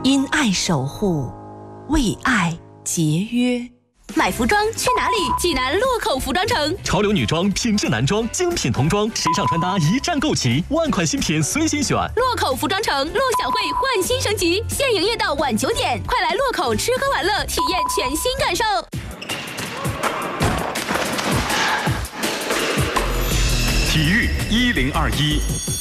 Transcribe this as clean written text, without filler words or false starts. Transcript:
因爱守护，为爱节约。买服装去哪里？济南洛口服装城， 潮流女装、品质男装、精品童装、时尚穿搭一站购齐，万款新品随心选。 洛口服装城，陆小慧焕新升级，现营业到晚9点，快来洛口吃喝玩乐，体验全新感受。 体育1021。